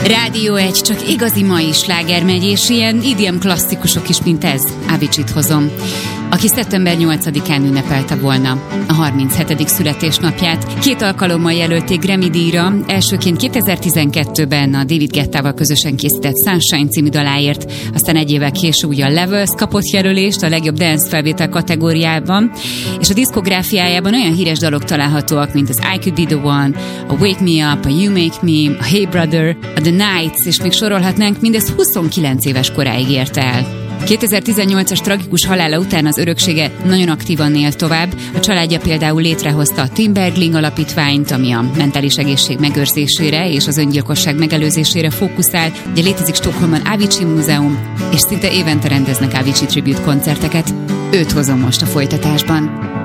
Rádió 1, csak igazi mai sláger megy, és ilyen IDM klasszikusok is, mint ez. Avicii-t hozom, aki szeptember 8-án ünnepelte volna a 37. születésnapját. 2 alkalommal jelölték Grammy-díjra, elsőként 2012-ben a David Guettával közösen készített Sunshine című daláért, aztán egy évvel később ugye a Levels kapott jelölést a legjobb dance felvétel kategóriában, és a diszkográfiájában olyan híres dalok találhatóak, mint az I Could Be The One, a Wake Me Up, a You Make Me, a Hey Brother, a The Nights, és még sorolhatnánk, mindez 29 éves koráig érte el. 2018-as tragikus halála után az öröksége nagyon aktívan él tovább. A családja például létrehozta a Tim Bergling alapítványt, ami a mentális egészség megőrzésére és az öngyilkosság megelőzésére fókuszál. Ugye létezik Stockholmban Avicii Múzeum, és szinte évente rendeznek Avicii tribute koncerteket. Őt hozom most a folytatásban.